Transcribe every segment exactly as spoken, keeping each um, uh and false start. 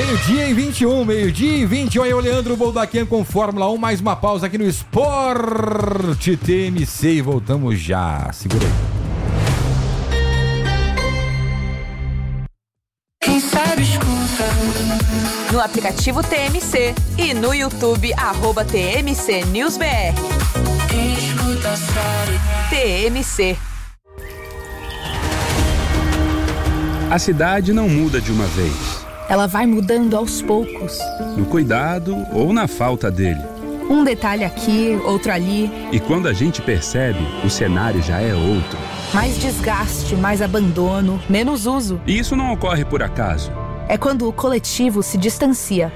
Meio-dia e vinte e um, meio-dia e vinte e um. Aí o Leandro Boldaquian com Fórmula um. Mais uma pausa aqui no Esporte T M C e voltamos já. Segura aí. Quem sabe escuta. No aplicativo T M C e no YouTube, arroba T M C News B R. Quem escuta sabe. T M C. A cidade não muda de uma vez. Ela vai mudando aos poucos. No cuidado ou na falta dele. Um detalhe aqui, outro ali. E quando a gente percebe, o cenário já é outro. Mais desgaste, mais abandono, menos uso. E isso não ocorre por acaso. É quando o coletivo se distancia.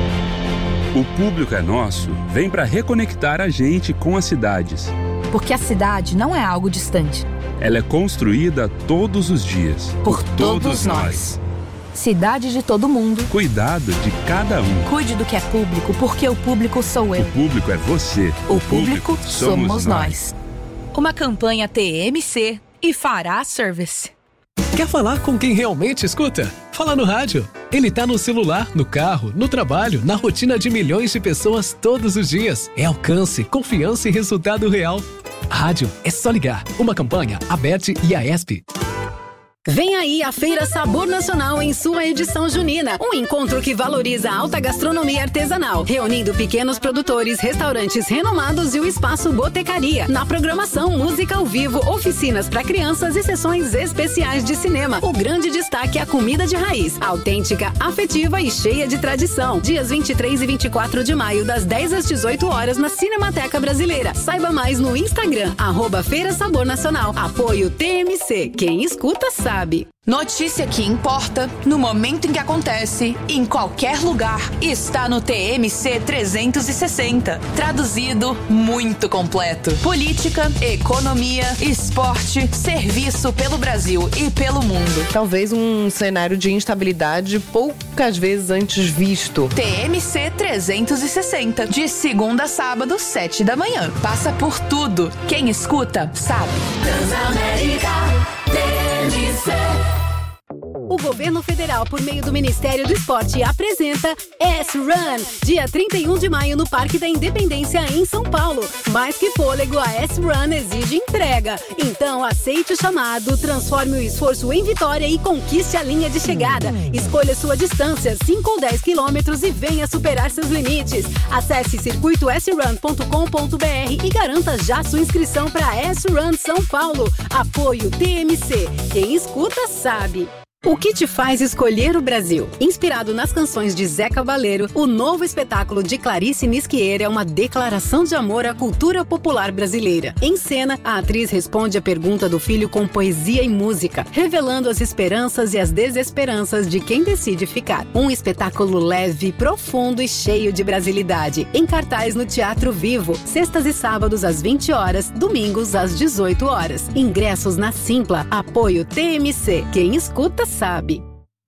O público é nosso, vem para reconectar a gente com as cidades. Porque a cidade não é algo distante. Ela é construída todos os dias. Por, por todos, todos nós. nós. Cidade de todo mundo. Cuidado de cada um. Cuide do que é público, porque o público sou eu. O público é você. O, o público, público somos, somos nós. nós. Uma campanha T M C e Fará Service. Quer falar com quem realmente escuta? Fala no rádio. Ele tá no celular, no carro, no trabalho, na rotina de milhões de pessoas todos os dias. É alcance, confiança e resultado real. Rádio é só ligar. Uma campanha, Aberte e a ESP. Vem aí a Feira Sabor Nacional em sua edição junina. Um encontro que valoriza a alta gastronomia artesanal, reunindo pequenos produtores, restaurantes renomados e o espaço Botecaria. Na programação, música ao vivo, oficinas para crianças e sessões especiais de cinema. O grande destaque é a comida de raiz, autêntica, afetiva e cheia de tradição. Dias vinte e três e vinte e quatro de maio, das dez às dezoito horas, na Cinemateca Brasileira. Saiba mais no Instagram, arroba Feira Sabor Nacional. Apoio T M C. Quem escuta sabe. Notícia que importa, no momento em que acontece, em qualquer lugar, está no T M C trezentos e sessenta. Traduzido, muito completo. Política, economia, esporte, serviço pelo Brasil e pelo mundo. Talvez um cenário de instabilidade poucas vezes antes visto. T M C trezentos e sessenta, de segunda a sábado, sete da manhã. Passa por tudo. Quem escuta, sabe. Transamérica T M C. O governo federal, por meio do Ministério do Esporte, apresenta S-Run, dia trinta e um de maio no Parque da Independência, em São Paulo. Mais que fôlego, a S-Run exige entrega. Então, aceite o chamado, transforme o esforço em vitória e conquiste a linha de chegada. Escolha sua distância, cinco ou dez quilômetros, e venha superar seus limites. Acesse circuito s run ponto com ponto b r e garanta já sua inscrição para S-Run São Paulo. Apoio T M C. Quem escuta sabe. O que te faz escolher o Brasil? Inspirado nas canções de Zé Cabaleiro, o novo espetáculo de Clarice Nisquier é uma declaração de amor à cultura popular brasileira. Em cena, a atriz responde a pergunta do filho com poesia e música, revelando as esperanças e as desesperanças de quem decide ficar. Um espetáculo leve, profundo e cheio de brasilidade. Em cartaz no Teatro Vivo, sextas e sábados às vinte horas, domingos às dezoito horas. Ingressos na Simpla. Apoio T M C. Quem escuta sabe.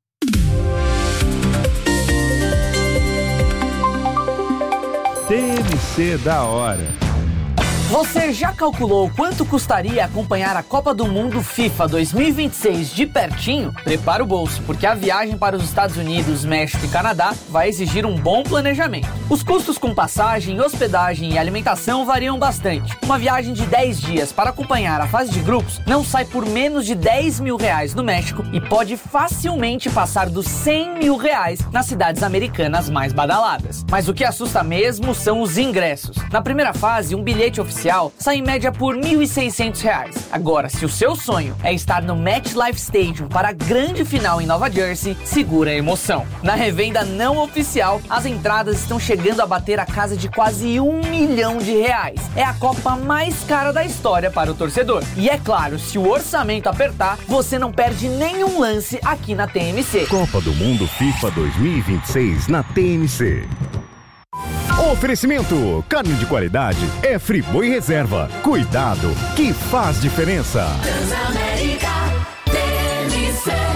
T M C da hora. Você já calculou quanto custaria acompanhar a Copa do Mundo FIFA dois mil e vinte e seis de pertinho? Prepara o bolso, porque a viagem para os Estados Unidos, México e Canadá vai exigir um bom planejamento. Os custos com passagem, hospedagem e alimentação variam bastante. Uma viagem de dez dias para acompanhar a fase de grupos não sai por menos de dez mil reais no México e pode facilmente passar dos cem mil reais nas cidades americanas mais badaladas. Mas o que assusta mesmo são os ingressos. Na primeira fase, um bilhete oficial sai em média por mil e seiscentos reais. Agora, se o seu sonho é estar no MetLife Stadium para a grande final em Nova Jersey, segura a emoção. Na revenda não oficial, as entradas estão chegando a bater a casa de quase um milhão de reais. É a Copa mais cara da história para o torcedor. E é claro, se o orçamento apertar, você não perde nenhum lance aqui na T M C. Copa do Mundo FIFA dois mil e vinte e seis na T M C. Oferecimento, carne de qualidade é Friboi Reserva. Cuidado, que faz diferença. Transamérica T M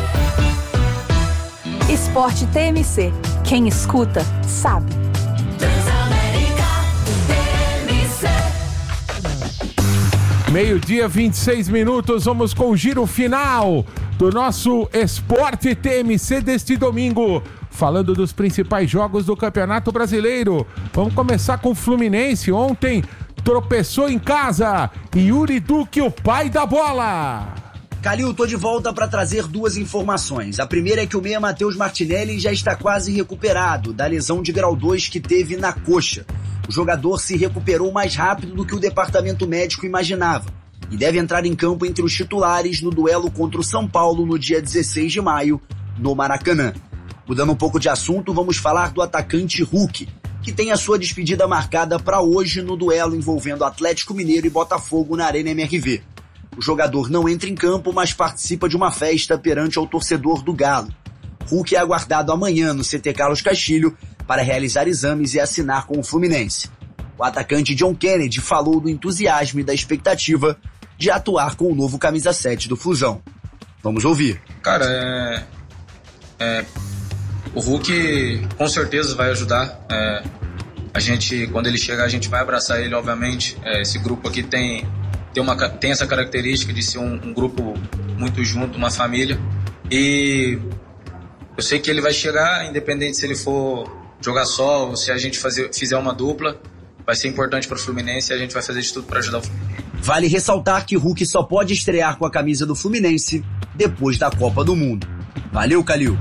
C. Esporte T M C. Quem escuta, sabe. Transamérica T M C. Meio-dia, vinte e seis minutos, vamos com o giro final do nosso Esporte T M C deste domingo, falando dos principais jogos do Campeonato Brasileiro. Vamos começar com o Fluminense. Ontem tropeçou em casa. Yuri Duque, o pai da bola. Calil, tô de volta para trazer duas informações. A primeira é que o meia Matheus Martinelli já está quase recuperado da lesão de grau dois que teve na coxa. O jogador se recuperou mais rápido do que o departamento médico imaginava e deve entrar em campo entre os titulares no duelo contra o São Paulo no dia dezesseis de maio, no Maracanã. Mudando um pouco de assunto, vamos falar do atacante Hulk, que tem a sua despedida marcada para hoje no duelo envolvendo Atlético Mineiro e Botafogo na Arena M R V. O jogador não entra em campo, mas participa de uma festa perante ao torcedor do Galo. Hulk é aguardado amanhã no C T Carlos Castilho para realizar exames e assinar com o Fluminense. O atacante John Kennedy falou do entusiasmo e da expectativa de atuar com o novo camisa sete do Flusão. Vamos ouvir. Cara, é... é... o Hulk com certeza vai ajudar. É... A gente, quando ele chegar, a gente vai abraçar ele, obviamente. É, esse grupo aqui tem... Tem, uma, tem essa característica de ser um, um grupo muito junto, uma família. E eu sei que ele vai chegar, independente se ele for jogar só ou se a gente fazer, fizer uma dupla, vai ser importante para o Fluminense e a gente vai fazer de tudo para ajudar o Fluminense. Vale ressaltar que Hulk só pode estrear com a camisa do Fluminense depois da Copa do Mundo. Valeu, Calil.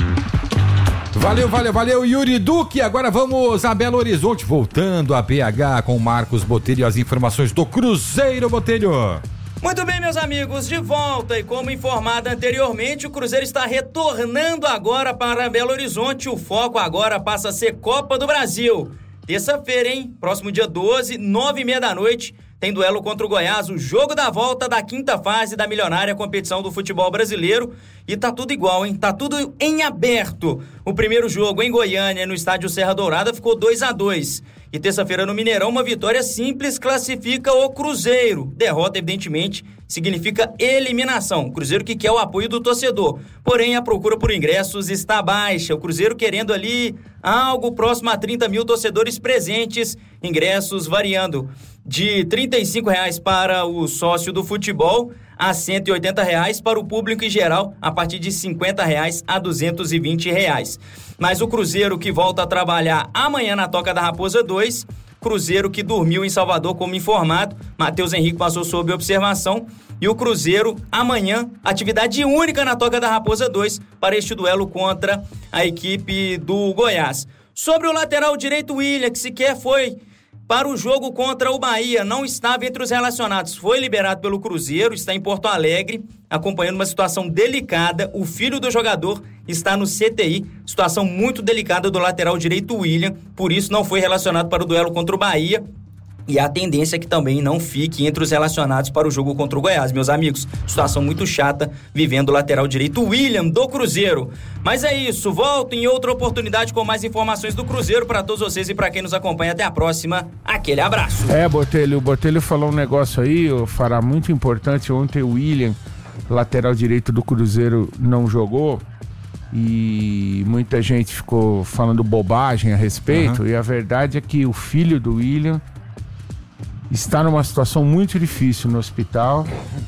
Valeu, valeu, valeu, Yuri Duque. Agora vamos a Belo Horizonte, voltando a B H com Marcos Botelho e as informações do Cruzeiro, Botelho. Muito bem, meus amigos, de volta, e como informado anteriormente, o Cruzeiro está retornando agora para Belo Horizonte. O foco agora passa a ser Copa do Brasil. Terça-feira, hein? Próximo dia doze, nove e meia da noite, tem duelo contra o Goiás, o jogo da volta da quinta fase da milionária competição do futebol brasileiro. E tá tudo igual, hein? Tá tudo em aberto. O primeiro jogo em Goiânia, no estádio Serra Dourada, ficou dois a dois. E terça-feira no Mineirão, uma vitória simples classifica o Cruzeiro. Derrota, evidentemente, significa eliminação. O Cruzeiro que quer o apoio do torcedor. Porém, a procura por ingressos está baixa. O Cruzeiro querendo ali algo próximo a trinta mil torcedores presentes. Ingressos variando de trinta e cinco reais para o sócio do futebol a cento e oitenta reais para o público em geral, a partir de cinquenta reais a duzentos e vinte reais. Mas o Cruzeiro que volta a trabalhar amanhã na Toca da Raposa dois, Cruzeiro que dormiu em Salvador como informado, Matheus Henrique passou sob observação, e o Cruzeiro amanhã, atividade única na Toca da Raposa dois para este duelo contra a equipe do Goiás. Sobre o lateral direito William, que sequer foi para o jogo contra o Bahia, não estava entre os relacionados, foi liberado pelo Cruzeiro, está em Porto Alegre, acompanhando uma situação delicada. O filho do jogador está no C T I, situação muito delicada do lateral direito William, por isso não foi relacionado para o duelo contra o Bahia. E a tendência é que também não fique entre os relacionados para o jogo contra o Goiás, meus amigos. Situação muito chata vivendo o lateral direito William do Cruzeiro. Mas é isso, volto em outra oportunidade com mais informações do Cruzeiro para todos vocês e para quem nos acompanha. Até a próxima, aquele abraço. É, Botelho, o Botelho falou um negócio aí, fará muito importante. Ontem o William, lateral direito do Cruzeiro, não jogou e muita gente ficou falando bobagem a respeito, uhum. E a verdade é que o filho do William está numa situação muito difícil no hospital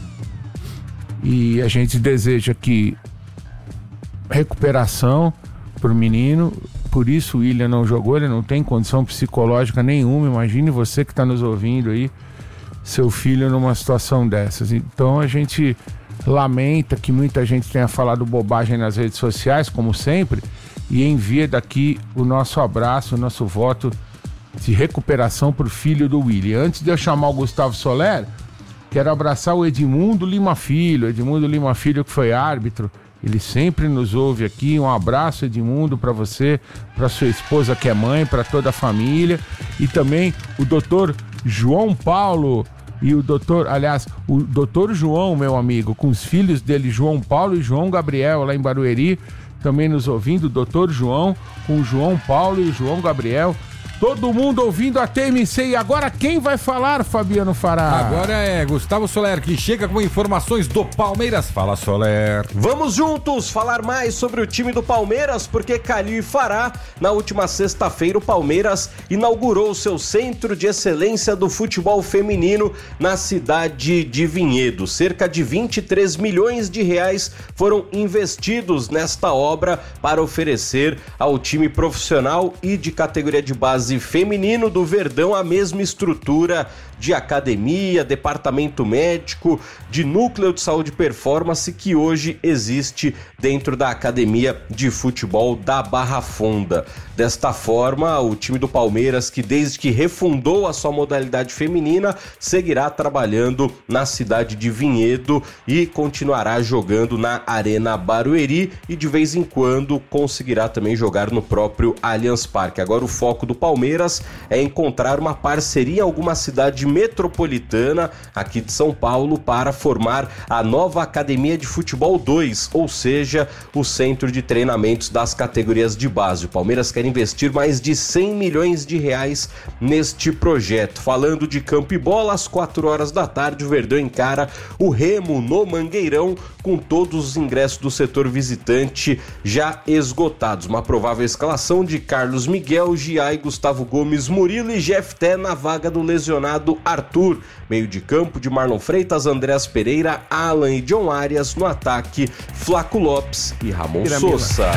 e a gente deseja que recuperação para o menino. Por isso o William não jogou, ele não tem condição psicológica nenhuma. Imagine você que está nos ouvindo aí, seu filho numa situação dessas. Então a gente lamenta que muita gente tenha falado bobagem nas redes sociais, como sempre, e envia daqui o nosso abraço, o nosso voto de recuperação pro filho do William. Antes de eu chamar o Gustavo Soler, quero abraçar o Edmundo Lima Filho, Edmundo Lima Filho que foi árbitro, ele sempre nos ouve aqui. Um abraço, Edmundo, para você, para sua esposa que é mãe, para toda a família, e também o doutor João Paulo e o doutor, aliás, o doutor João, meu amigo, com os filhos dele, João Paulo e João Gabriel, lá em Barueri, também nos ouvindo, o doutor João, com o João Paulo e o João Gabriel, Todo mundo ouvindo a T M C. E agora quem vai falar, Fabiano Fará? Agora é Gustavo Soler, que chega com informações do Palmeiras. Fala, Soler. Vamos juntos falar mais sobre o time do Palmeiras, porque Calil e Fará, na última sexta-feira, o Palmeiras inaugurou seu Centro de Excelência do Futebol Feminino na cidade de Vinhedo. Cerca de vinte e três milhões de reais foram investidos nesta obra para oferecer ao time profissional e de categoria de base feminino do Verdão a mesma estrutura de academia, departamento médico, de núcleo de saúde e performance que hoje existe dentro da academia de futebol da Barra Funda. Desta forma, o time do Palmeiras, que desde que refundou a sua modalidade feminina, seguirá trabalhando na cidade de Vinhedo e continuará jogando na Arena Barueri e de vez em quando conseguirá também jogar no próprio Allianz Parque. Agora o foco do Palmeiras é encontrar uma parceria em alguma cidade metropolitana aqui de São Paulo para formar a nova Academia de Futebol dois, ou seja, o centro de treinamentos das categorias de base. O Palmeiras quer investir mais de cem milhões de reais neste projeto. Falando de campo e bola, às quatro horas da tarde, o Verdão encara o Remo no Mangueirão, com todos os ingressos do setor visitante já esgotados. Uma provável escalação de Carlos Miguel, Giai, Gustavo Gomes, Murilo e Jefté na vaga do lesionado Arthur. Meio de campo de Marlon Freitas, Andreas Pereira, Alan e John Arias. No ataque, Flaco Lopes e Ramon Piramila. Sousa.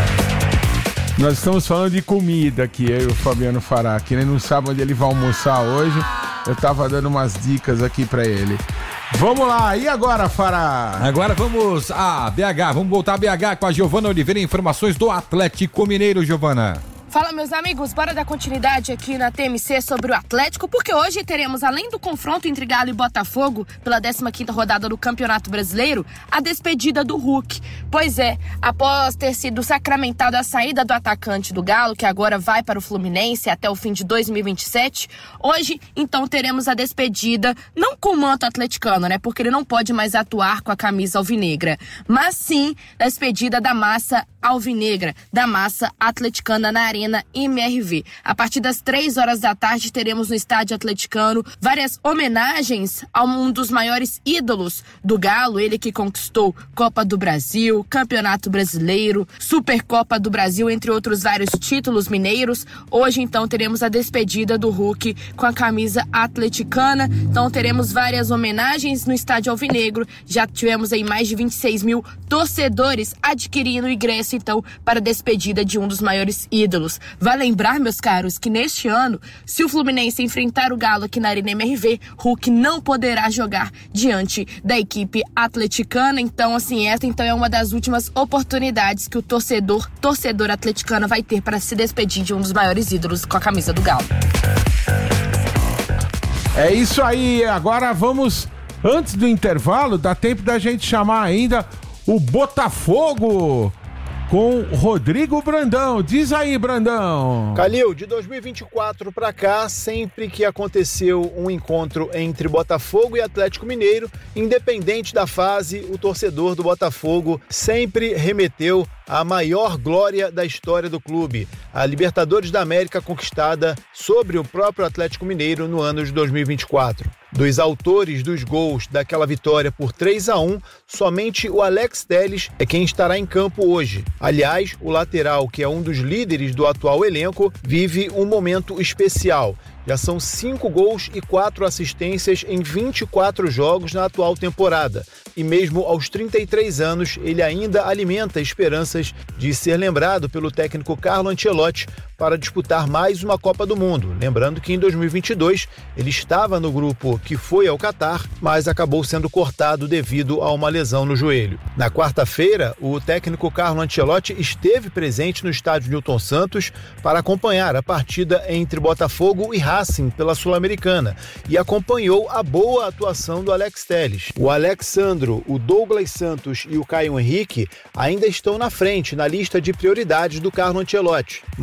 Nós estamos falando de comida aqui, eu e o Fabiano Fará, que ele não sabe onde ele vai almoçar hoje. Eu tava dando umas dicas aqui pra ele. Vamos lá, e agora, Fará? Agora vamos a B H, vamos voltar a B H com a Giovana Oliveira, informações do Atlético Mineiro, Giovana. Fala, meus amigos, bora dar continuidade aqui na T M C sobre o Atlético, porque hoje teremos, além do confronto entre Galo e Botafogo pela décima quinta rodada do Campeonato Brasileiro, a despedida do Hulk. Pois é, após ter sido sacramentada a saída do atacante do Galo, que agora vai para o Fluminense até o fim de dois mil e vinte e sete, hoje, então, teremos a despedida, não com o manto atleticano, né, porque ele não pode mais atuar com a camisa alvinegra, mas sim a despedida da massa alvinegra, da massa atleticana na Arena M R V. A partir das três horas da tarde teremos no estádio atleticano várias homenagens a um dos maiores ídolos do Galo, ele que conquistou Copa do Brasil, Campeonato Brasileiro, Supercopa do Brasil, entre outros vários títulos mineiros. Hoje então teremos a despedida do Hulk com a camisa atleticana, então teremos várias homenagens no estádio alvinegro. Já tivemos aí mais de vinte e seis mil torcedores adquirindo o ingresso então para a despedida de um dos maiores ídolos. Vai lembrar, meus caros, que neste ano, se o Fluminense enfrentar o Galo aqui na Arena M R V, Hulk não poderá jogar diante da equipe atleticana. Então, assim, essa então é uma das últimas oportunidades que o torcedor, torcedor atleticano vai ter para se despedir de um dos maiores ídolos com a camisa do Galo. É isso aí, agora vamos, antes do intervalo, dá tempo da gente chamar ainda o Botafogo com Rodrigo Brandão. Diz aí, Brandão. Calil, de dois mil e vinte e quatro para cá, sempre que aconteceu um encontro entre Botafogo e Atlético Mineiro, independente da fase, o torcedor do Botafogo sempre remeteu à maior glória da história do clube, a Libertadores da América conquistada sobre o próprio Atlético Mineiro no ano de dois mil e vinte e quatro. Dos autores dos gols daquela vitória por três a um, somente o Alex Telles é quem estará em campo hoje. Aliás, o lateral, que é um dos líderes do atual elenco, vive um momento especial. Já são cinco gols e quatro assistências em vinte e quatro jogos na atual temporada. E mesmo aos trinta e três anos, ele ainda alimenta esperanças de ser lembrado pelo técnico Carlo Ancelotti para disputar mais uma Copa do Mundo. Lembrando que em dois mil e vinte e dois ele estava no grupo que foi ao Catar, mas acabou sendo cortado devido a uma lesão no joelho. Na quarta-feira, o técnico Carlo Ancelotti esteve presente no estádio Newton Santos para acompanhar a partida entre Botafogo e Racing pela Sul-Americana e acompanhou a boa atuação do Alex Telles. O Alexandro, o Douglas Santos e o Caio Henrique ainda estão na frente na lista de prioridades do Carlo Ancelotti, mas o técnico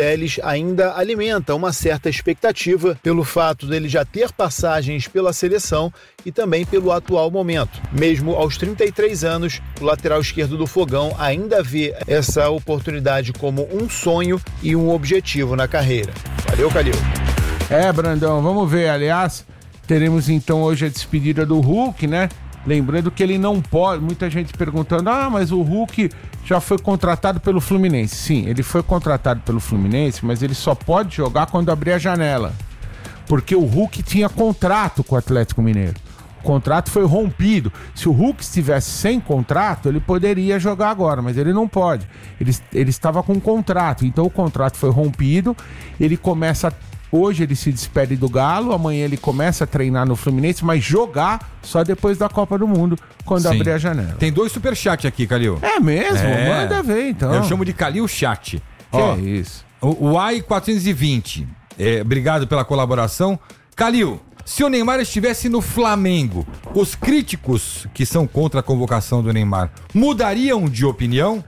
Telles ainda alimenta uma certa expectativa pelo fato dele já ter passagens pela seleção e também pelo atual momento. Mesmo aos trinta e três anos, o lateral esquerdo do Fogão ainda vê essa oportunidade como um sonho e um objetivo na carreira. Valeu, Calil. É, Brandão, vamos ver. Aliás, teremos então hoje a despedida do Hulk, né? Lembrando que ele não pode, muita gente perguntando, ah, mas o Hulk já foi contratado pelo Fluminense. Sim, ele foi contratado pelo Fluminense, mas ele só pode jogar quando abrir a janela. Porque o Hulk tinha contrato com o Atlético Mineiro. O contrato foi rompido. Se o Hulk estivesse sem contrato, ele poderia jogar agora, mas ele não pode. Ele, ele estava com contrato, então o contrato foi rompido, ele começa a Hoje ele se despede do Galo, amanhã ele começa a treinar no Fluminense, mas jogar só depois da Copa do Mundo, quando Sim. abrir a janela. Tem dois superchats aqui, Calil. É mesmo? É. Manda ver, então. Eu chamo de Calil Chat. Que Ó, é isso? O, o A I quatrocentos e vinte, é, obrigado pela colaboração. Calil, se o Neymar estivesse no Flamengo, os críticos que são contra a convocação do Neymar mudariam de opinião?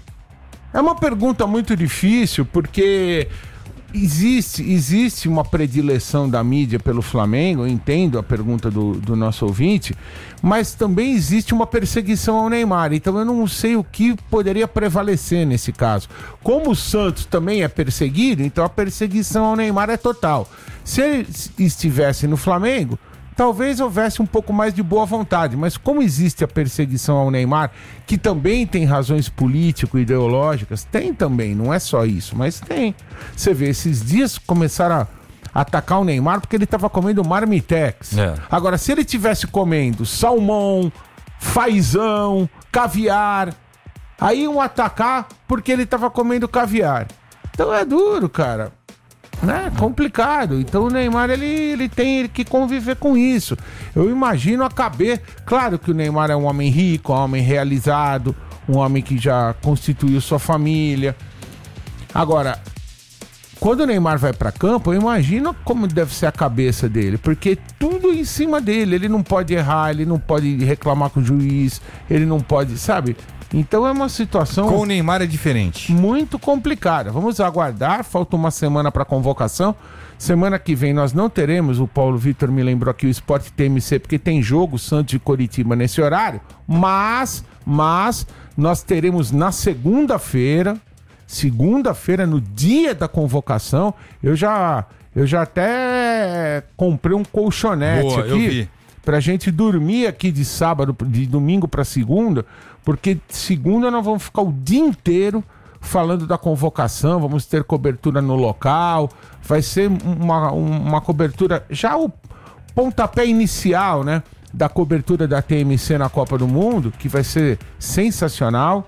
É uma pergunta muito difícil, porque... Existe, existe uma predileção da mídia pelo Flamengo, eu entendo a pergunta do, do nosso ouvinte, mas também existe uma perseguição ao Neymar, então eu não sei o que poderia prevalecer nesse caso. Como o Santos também é perseguido, então a perseguição ao Neymar é total. Se ele estivesse no Flamengo, talvez houvesse um pouco mais de boa vontade, mas como existe a perseguição ao Neymar, que também tem razões político-ideológicas, tem também, não é só isso, mas tem. Você vê, esses dias começaram a atacar o Neymar porque ele estava comendo marmitex. É. Agora, se ele estivesse comendo salmão, fazão, caviar, aí iam atacar porque ele estava comendo caviar. Então é duro, cara. É complicado, então o Neymar ele, ele tem que conviver com isso. Eu imagino a cabeça. Claro que o Neymar é um homem rico, um homem realizado, um homem que já constituiu sua família. Agora, quando o Neymar vai pra campo, eu imagino como deve ser a cabeça dele, porque tudo em cima dele, ele não pode errar, ele não pode reclamar com o juiz, ele não pode, sabe? Então é uma situação... Com o Neymar é diferente. Muito complicada. Vamos aguardar, falta uma semana para a convocação. Semana que vem nós não teremos, o Paulo Vitor me lembrou aqui, o Sport T M C, porque tem jogo Santos e Coritiba nesse horário, mas, mas nós teremos na segunda-feira, segunda-feira, no dia da convocação, eu já, eu já até comprei um colchonete. Boa, aqui. Eu vi. Pra gente dormir aqui de sábado, de domingo pra segunda, porque segunda nós vamos ficar o dia inteiro falando da convocação, vamos ter cobertura no local, vai ser uma, uma cobertura, já o pontapé inicial, né, da cobertura da T M C na Copa do Mundo, que vai ser sensacional.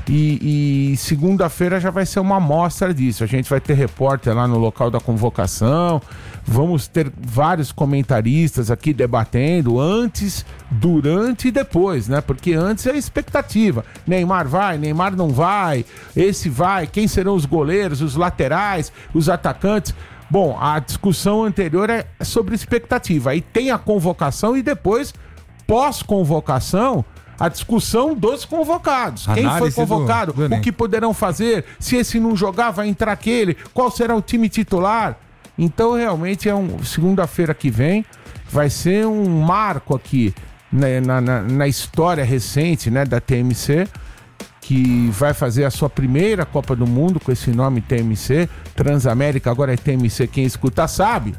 E, e segunda-feira já vai ser uma amostra disso. A gente vai ter repórter lá no local da convocação, vamos ter vários comentaristas aqui debatendo antes, durante e depois, né? Porque antes é a expectativa. Neymar vai, Neymar não vai, esse vai, quem serão os goleiros, os laterais, os atacantes. Bom, a discussão anterior é sobre expectativa. Aí tem a convocação e depois, pós-convocação, a discussão dos convocados. Quem foi convocado, do, do o que poderão fazer, se esse não jogar, vai entrar aquele, qual será o time titular. Então, realmente, é um segunda-feira que vem, vai ser um marco aqui né, na, na, na história recente, né, da T M C, que vai fazer a sua primeira Copa do Mundo com esse nome T M C, Transamérica, agora é T M C, quem escuta sabe.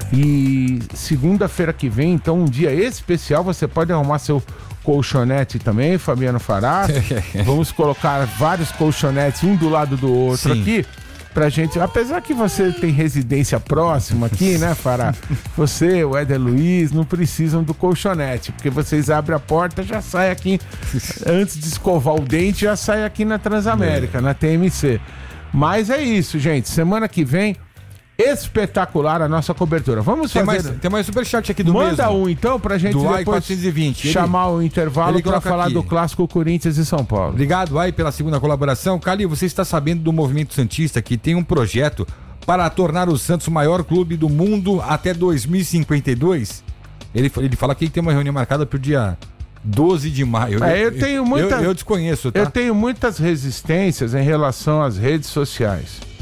E segunda-feira que vem, então, um dia especial, você pode arrumar seu colchonete também, Fabiano Fará. Vamos colocar vários colchonetes, um do lado do outro. Sim. Aqui, pra gente, apesar que você tem residência próxima aqui, né, Fará? Você, o Éder Luiz, não precisam do colchonete, porque vocês abrem a porta, já sai aqui, antes de escovar o dente, já sai aqui na Transamérica, é. na T M C. Mas é isso, gente, semana que vem, espetacular a nossa cobertura. Vamos tem fazer... Mais, tem mais superchat aqui do Manda mesmo. um então pra gente do depois A I quatrocentos e vinte. chamar ele, o intervalo para falar aqui do clássico Corinthians e São Paulo. Obrigado, A I, pela segunda colaboração. Cali, você está sabendo do Movimento Santista que tem um projeto para tornar o Santos o maior clube do mundo até dois mil e cinquenta e dois? Ele, ele fala que tem uma reunião marcada para o dia doze de maio. É, eu, tenho muita, eu, eu desconheço, tá? Eu tenho muitas resistências em relação às redes sociais.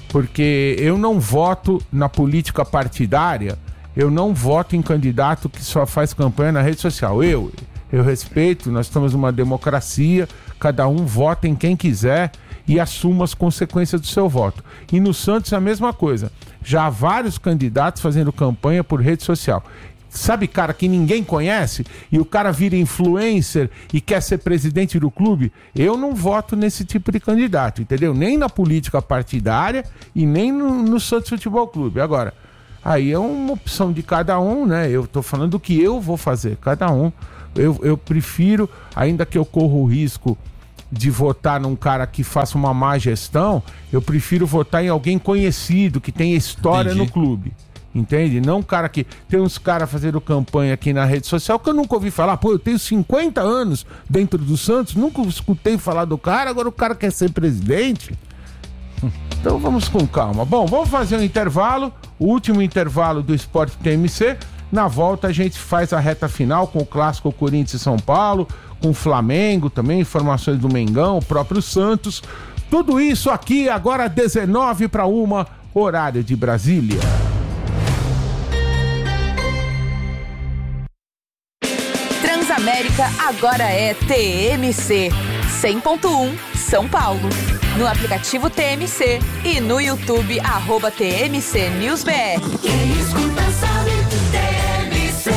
Porque eu não voto na política partidária, eu não voto em candidato que só faz campanha na rede social. Eu, eu respeito, nós estamos numa democracia, cada um vota em quem quiser e assuma as consequências do seu voto. E no Santos é a mesma coisa. Já há vários candidatos fazendo campanha por rede social. Sabe, cara, que ninguém conhece e o cara vira influencer e quer ser presidente do clube? Eu não voto nesse tipo de candidato, entendeu? Nem na política partidária e nem no, no Santos Futebol Clube. Agora, aí é uma opção de cada um, né? Eu tô falando do que eu vou fazer, cada um. Eu, eu prefiro, ainda que eu corra o risco de votar num cara que faça uma má gestão, eu prefiro votar em alguém conhecido, que tenha história Entendi. no clube. Entende? Não um cara que... Tem uns caras fazendo campanha aqui na rede social que eu nunca ouvi falar. Pô, eu tenho cinquenta anos dentro do Santos, nunca escutei falar do cara, agora o cara quer ser presidente. Então vamos com calma. Bom, vamos fazer um intervalo, o último intervalo do Esporte T M C. Na volta a gente faz a reta final com o clássico Corinthians e São Paulo, com o Flamengo também, informações do Mengão, o próprio Santos. Tudo isso aqui agora dezenove para uma, horário de Brasília. Transamérica agora é T M C cem ponto um São Paulo. No aplicativo T M C e no YouTube, arroba T M C News B R. Quem escuta sabe, T M C.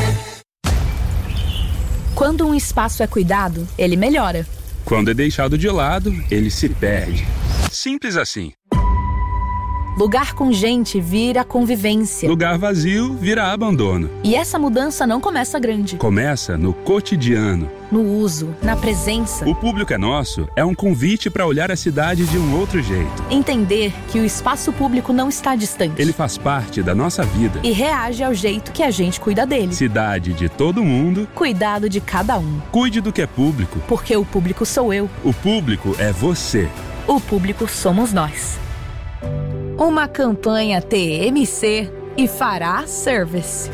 Quando um espaço é cuidado, ele melhora. Quando é deixado de lado, ele se perde. Simples assim. Lugar com gente vira convivência. Lugar vazio vira abandono. E essa mudança não começa grande. Começa no cotidiano. No uso, na presença. O Público é Nosso é um convite para olhar a cidade de um outro jeito. Entender que o espaço público não está distante. Ele faz parte da nossa vida. E reage ao jeito que a gente cuida dele. Cidade de todo mundo. Cuidado de cada um. Cuide do que é público. Porque o público sou eu. O público é você. O público somos nós. Uma campanha T M C e Fará Service.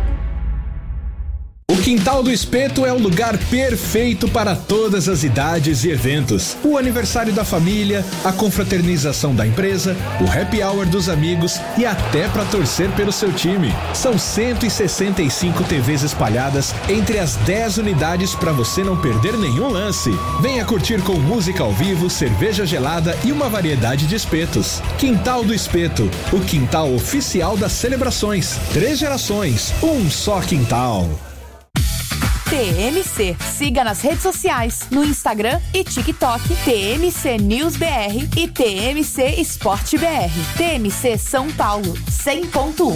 O Quintal do Espeto é o lugar perfeito para todas as idades e eventos. O aniversário da família, a confraternização da empresa, o happy hour dos amigos e até para torcer pelo seu time. São cento e sessenta e cinco T Vs espalhadas entre as dez unidades para você não perder nenhum lance. Venha curtir com música ao vivo, cerveja gelada e uma variedade de espetos. Quintal do Espeto, o quintal oficial das celebrações. Três gerações, um só quintal. T M C. Siga nas redes sociais, no Instagram e TikTok, T M C News B R e T M C Esporte B R. T M C São Paulo, cem ponto um.